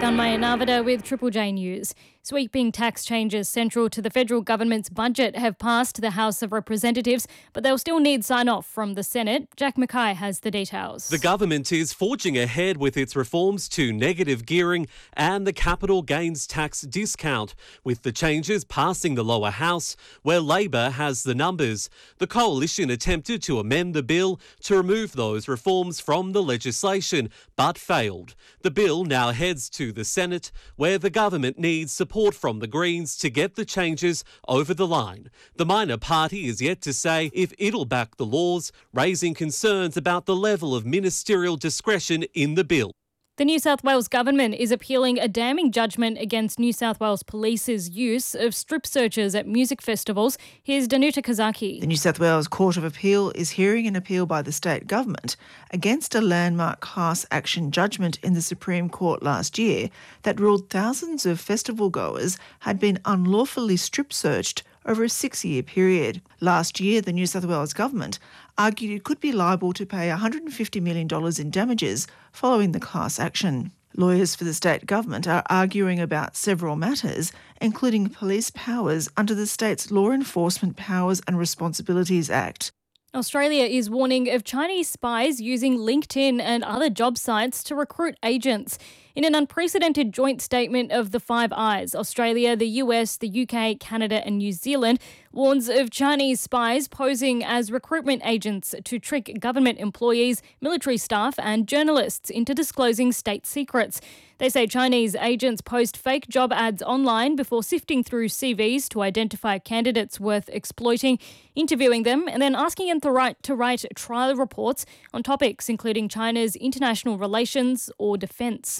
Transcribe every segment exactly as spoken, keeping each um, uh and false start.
Gunmaya Narvada with Triple J News. Sweeping tax changes central to the federal government's budget have passed the House of Representatives, but they'll still need sign-off from the Senate. Jack Mackay has the details. The government is forging ahead with its reforms to negative gearing and the capital gains tax discount, with the changes passing the lower house, where Labor has the numbers. The coalition attempted to amend the bill to remove those reforms from the legislation, but failed. The bill now heads to the Senate, where the government needs support from the Greens to get the changes over the line. The minor party is yet to say if it'll back the laws, raising concerns about the level of ministerial discretion in the bill. The New South Wales government is appealing a damning judgment against New South Wales Police's use of strip searches at music festivals. Here's Danuta Kazaki. The New South Wales Court of Appeal is hearing an appeal by the state government against a landmark class action judgment in the Supreme Court last year that ruled thousands of festival goers had been unlawfully strip searched over a six-year period. Last year, the New South Wales government argued it could be liable to pay one hundred fifty million dollars in damages following the class action. Lawyers for the state government are arguing about several matters, including police powers under the state's Law Enforcement Powers and Responsibilities Act. Australia is warning of Chinese spies using LinkedIn and other job sites to recruit agents. In an unprecedented joint statement of the Five Eyes, Australia, the U S, the U K, Canada and New Zealand warns of Chinese spies posing as recruitment agents to trick government employees, military staff and journalists into disclosing state secrets. They say Chinese agents post fake job ads online before sifting through C Vs to identify candidates worth exploiting, interviewing them and then asking them to write, to write trial reports on topics including China's international relations or defence.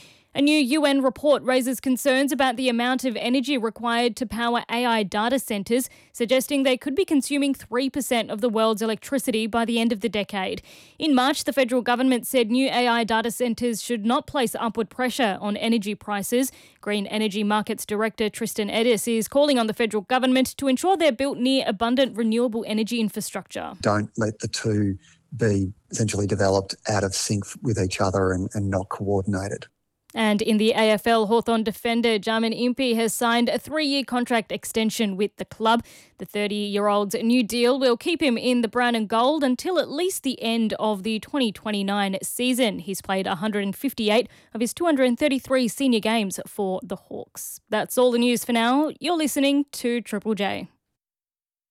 A new U N report raises concerns about the amount of energy required to power A I data centres, suggesting they could be consuming three percent of the world's electricity by the end of the decade. In March, the federal government said new A I data centres should not place upward pressure on energy prices. Green Energy Markets Director Tristan Edis is calling on the federal government to ensure they're built near abundant renewable energy infrastructure. Don't let the two be essentially developed out of sync with each other and, and not coordinated. And in the A F L, Hawthorn defender Jarman Impey has signed a three-year contract extension with the club. The thirty-year-old's new deal will keep him in the brown and gold until at least the end of the twenty twenty-nine season. He's played one hundred fifty-eight of his two hundred thirty-three senior games for the Hawks. That's all the news for now. You're listening to Triple J.